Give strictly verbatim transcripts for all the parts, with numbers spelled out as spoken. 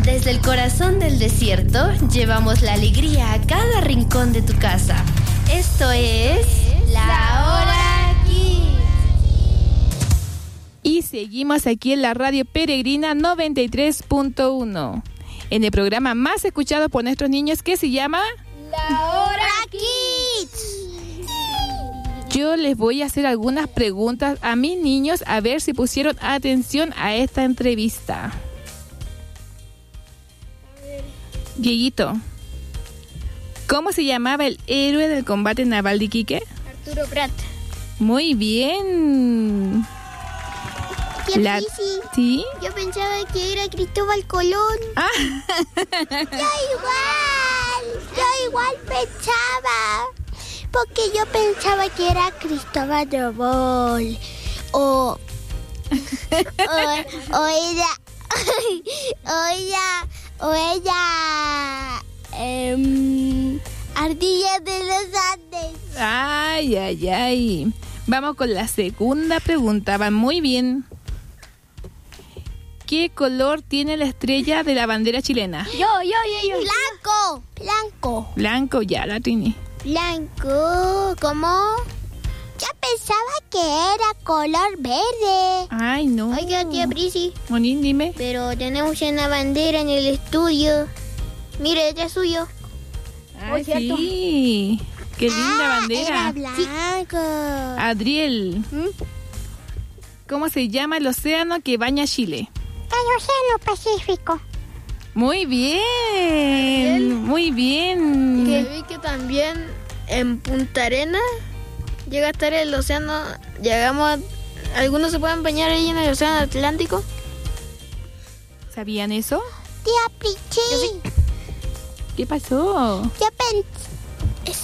Desde el corazón del desierto, llevamos la alegría a cada rincón de tu casa. Esto es La Hora Kids. Y seguimos aquí en la Radio Peregrina noventa y tres punto uno, en el programa más escuchado por nuestros niños, que se llama La Hora Kids. Yo les voy a hacer algunas preguntas a mis niños a ver si pusieron atención a esta entrevista. Dieguito, ¿cómo se llamaba el héroe del combate naval de Iquique? Arturo Prat. Muy bien. ¿Qué La... Pisi? ¿Sí? Yo pensaba que era Cristóbal Colón. Ah. Yo igual. Yo igual pensaba. Porque yo pensaba que era Cristóbal Robol. O... o, o era... o ella... O ella... Eh, Ardilla de los Andes. Ay, ay, ay. Vamos con la segunda pregunta. Van muy bien. ¿Qué color tiene la estrella de la bandera chilena? Yo, yo, yo, yo. Blanco. Blanco. Blanco, ya la tiene. Blanco. ¿Cómo? Yo pensaba que era color verde. Ay, no. Oiga, tía Prisi. Monín, dime. Pero tenemos una bandera en el estudio. Mire, este es suyo. Ay, sí. Qué linda ah, bandera. Era blanco. Adriel, ¿Mm? ¿cómo se llama el océano que baña Chile? El Océano Pacífico. Muy bien. Muy bien. Que vi que también en Punta Arenas llega a estar el océano, llegamos a, algunos se pueden bañar ahí en el océano Atlántico. ¿Sabían eso? Tía Prisi. ¿Qué pasó? Yo pensé...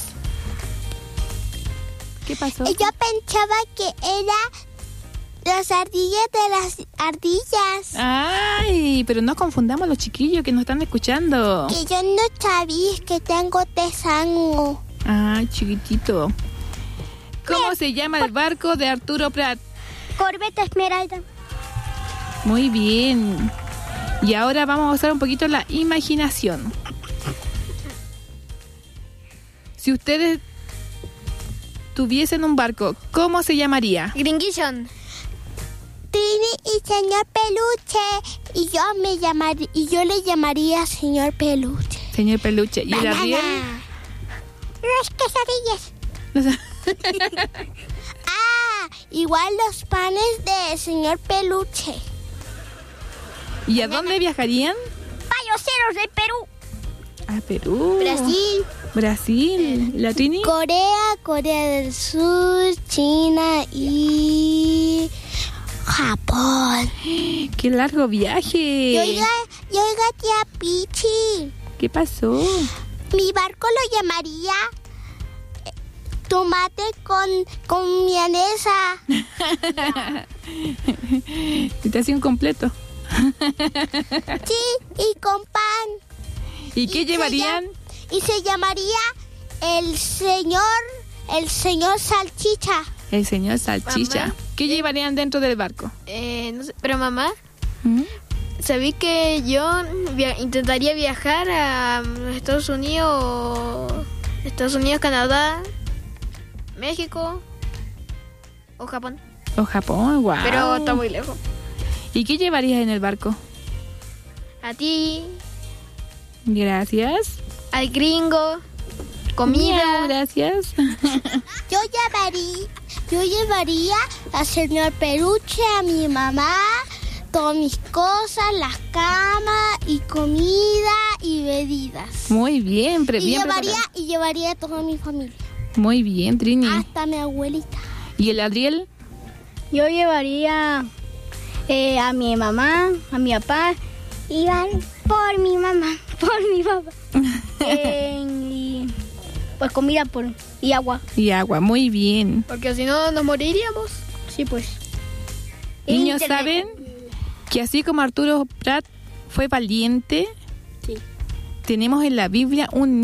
¿Qué pasó? Yo pensaba que era las ardillas de las ardillas. Ay, pero no confundamos a los chiquillos que nos están escuchando. Que yo no sabía que tengo tesango. Ay, chiquitito. ¿Cómo se llama el barco de Arturo Prat? Corbeta Esmeralda. Muy bien. Y ahora vamos a usar un poquito la imaginación. Si ustedes tuviesen un barco, ¿cómo se llamaría? Gringuillón. Trini y señor Peluche. Y yo me llamaría, y yo le llamaría señor Peluche. Señor Peluche. ¿Y el Ariel? Las quesadillas. ah, igual los panes de señor Peluche. ¿Y a dónde viajarían? Payoceros del Perú. A Perú. Brasil. Brasil. ¿La Trini? Corea, Corea del Sur, China y Japón. ¡Qué largo viaje! Y oiga, y oiga, tía Pichi. ¿Qué pasó? Mi barco lo llamaría eh, tomate con, con milanesa. Y te hacía un completo. Sí, y con pan. ¿Y qué y llevarían? Se, y se llamaría el señor, el señor Salchicha. El señor Salchicha. Mamá. ¿Qué llevarían dentro del barco? Eh, no sé, pero mamá, ¿Mm? sabí que yo via- intentaría viajar a Estados Unidos, Estados Unidos, Canadá, México o Japón. O Japón, guau. Pero está muy lejos. ¿Y qué llevarías en el barco? A ti, Gracias. al gringo, comida. Miau, gracias. Yo llevaría, yo llevaría al señor Peluche, a mi mamá, todas mis cosas, las camas y comida y bebidas. Muy bien, pre- Y bien llevaría, preparado. y llevaría a toda mi familia, Muy bien, Trini. hasta mi abuelita. ¿Y el Adriel? Yo llevaría eh, a mi mamá, a mi papá, Iban por mi mamá. por mi papá. Eh, y pues comida por, y agua. Y agua, muy bien. Porque si no nos moriríamos. Sí, pues. Niños, Internet. ¿saben que así como Arturo Prat fue valiente, Sí. tenemos en la Biblia un